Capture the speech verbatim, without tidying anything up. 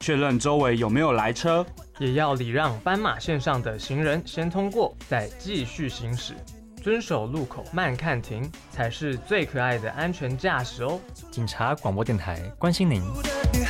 确认周围有没有来车， 也要礼让斑马线上的行人先通过，再继续行驶。遵守路口慢看停，才是最可爱的安全驾驶哦。 警察广播电台关心您。